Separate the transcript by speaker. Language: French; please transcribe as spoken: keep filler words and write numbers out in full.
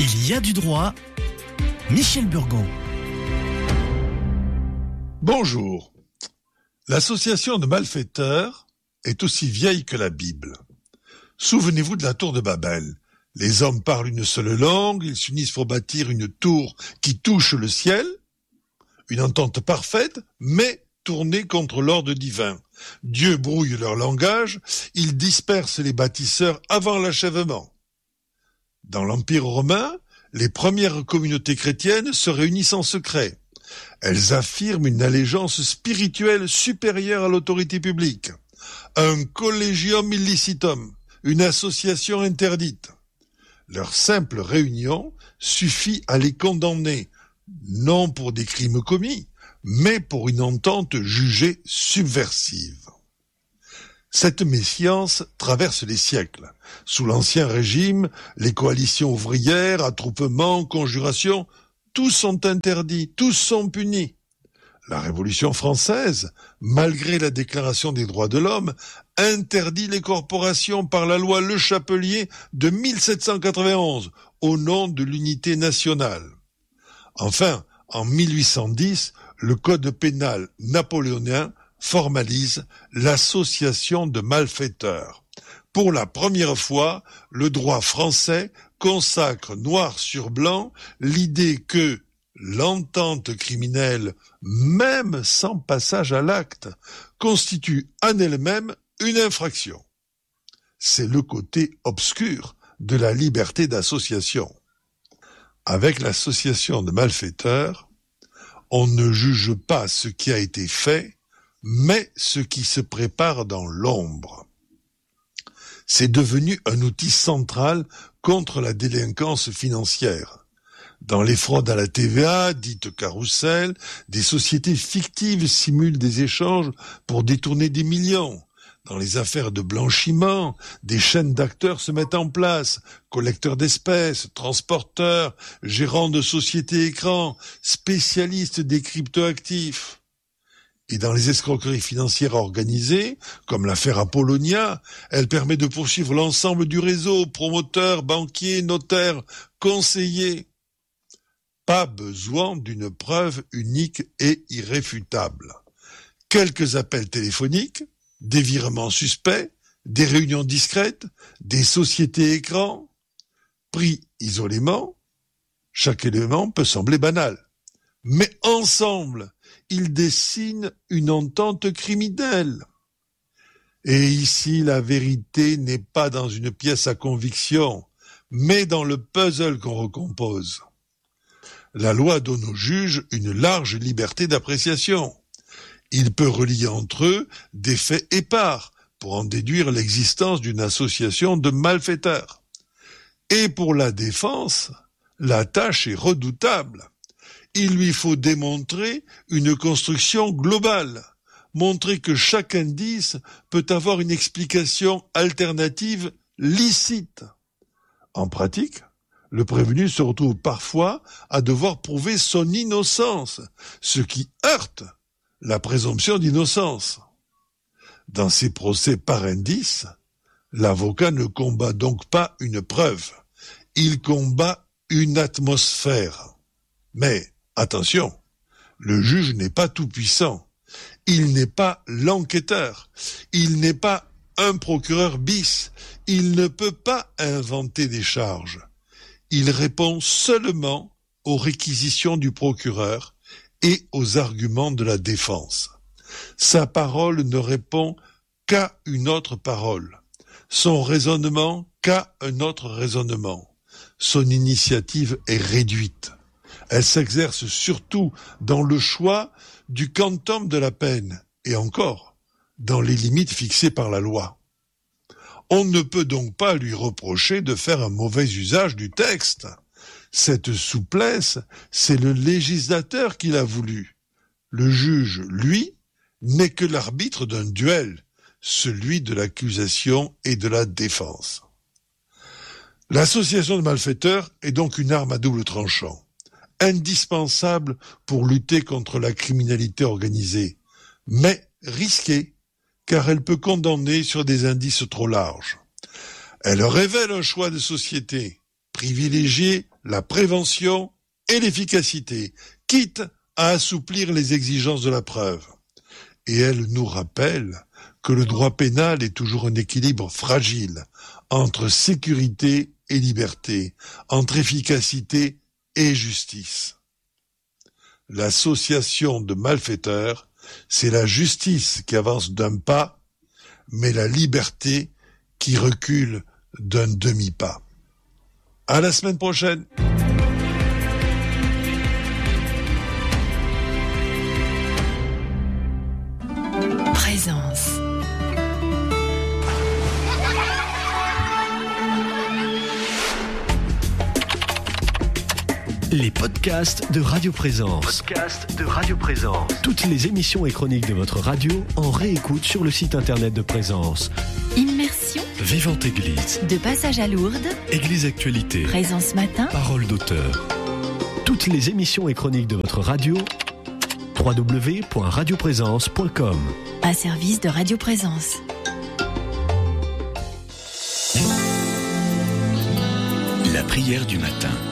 Speaker 1: Il y a du droit. Michel Burgon.
Speaker 2: Bonjour. L'association de malfaiteurs est aussi vieille que la Bible. Souvenez-vous de la tour de Babel. Les hommes parlent une seule langue, ils s'unissent pour bâtir une tour qui touche le ciel. Une entente parfaite, mais tournée contre l'ordre divin. Dieu brouille leur langage, il disperse les bâtisseurs avant l'achèvement. Dans l'Empire romain, les premières communautés chrétiennes se réunissent en secret. Elles affirment une allégeance spirituelle supérieure à l'autorité publique. Un collegium illicitum, une association interdite. Leur simple réunion suffit à les condamner, non pour des crimes commis, mais pour une entente jugée subversive. Cette méfiance traverse les siècles. Sous l'Ancien Régime, les coalitions ouvrières, attroupements, conjurations, tous sont interdits, tous sont punis. La Révolution française, malgré la Déclaration des droits de l'homme, interdit les corporations par la loi Le Chapelier de mille sept cent quatre-vingt-onze, au nom de l'unité nationale. Enfin, en mille huit cent dix, le Code pénal napoléonien formalise l'association de malfaiteurs. Pour la première fois, le droit français consacre noir sur blanc l'idée que l'entente criminelle, même sans passage à l'acte, constitue en elle-même une infraction. C'est le côté obscur de la liberté d'association. Avec l'association de malfaiteurs, on ne juge pas ce qui a été fait, mais ce qui se prépare dans l'ombre. C'est devenu un outil central contre la délinquance financière. Dans les fraudes à la T V A, dites carrousel, des sociétés fictives simulent des échanges pour détourner des millions. Dans les affaires de blanchiment, des chaînes d'acteurs se mettent en place, collecteurs d'espèces, transporteurs, gérants de sociétés écrans, spécialistes des cryptoactifs. Et dans les escroqueries financières organisées, comme l'affaire Apollonia, elle permet de poursuivre l'ensemble du réseau, promoteurs, banquiers, notaires, conseillers. Pas besoin d'une preuve unique et irréfutable. Quelques appels téléphoniques, des virements suspects, des réunions discrètes, des sociétés écrans, pris isolément, chaque élément peut sembler banal. Mais ensemble, ils dessinent une entente criminelle. Et ici, la vérité n'est pas dans une pièce à conviction, mais dans le puzzle qu'on recompose. La loi donne aux juges une large liberté d'appréciation. Il peut relier entre eux des faits épars pour en déduire l'existence d'une association de malfaiteurs. Et pour la défense, la tâche est redoutable. Il lui faut démontrer une construction globale, montrer que chaque indice peut avoir une explication alternative licite. En pratique, le prévenu se retrouve parfois à devoir prouver son innocence, ce qui heurte la présomption d'innocence. Dans ces procès par indice, l'avocat ne combat donc pas une preuve, il combat une atmosphère. Mais attention, le juge n'est pas tout-puissant, il n'est pas l'enquêteur, il n'est pas un procureur bis, il ne peut pas inventer des charges. Il répond seulement aux réquisitions du procureur et aux arguments de la défense. Sa parole ne répond qu'à une autre parole, son raisonnement qu'à un autre raisonnement. Son initiative est réduite. Elle s'exerce surtout dans le choix du quantum de la peine, et encore, dans les limites fixées par la loi. On ne peut donc pas lui reprocher de faire un mauvais usage du texte. Cette souplesse, c'est le législateur qui l'a voulu. Le juge, lui, n'est que l'arbitre d'un duel, celui de l'accusation et de la défense. L'association de malfaiteurs est donc une arme à double tranchant, indispensable pour lutter contre la criminalité organisée, mais risquée, car elle peut condamner sur des indices trop larges. Elle révèle un choix de société, privilégier la prévention et l'efficacité, quitte à assouplir les exigences de la preuve. Et elle nous rappelle que le droit pénal est toujours un équilibre fragile entre sécurité et liberté, entre efficacité et justice. L'association de malfaiteurs, c'est la justice qui avance d'un pas, mais la liberté qui recule d'un demi-pas. À la semaine prochaine.
Speaker 3: Présence.
Speaker 1: Les podcasts de Radio Présence.
Speaker 4: Podcast de Radio Présence.
Speaker 1: Toutes les émissions et chroniques de votre radio en réécoute sur le site internet de Présence.
Speaker 3: Immersion.
Speaker 1: Vivante Église.
Speaker 3: De passage à Lourdes.
Speaker 1: Église Actualité.
Speaker 3: Présence matin.
Speaker 1: Parole d'auteur. Toutes les émissions et chroniques de votre radio. w w w point radio présence point com.
Speaker 3: Un service de Radio Présence.
Speaker 1: La prière du matin.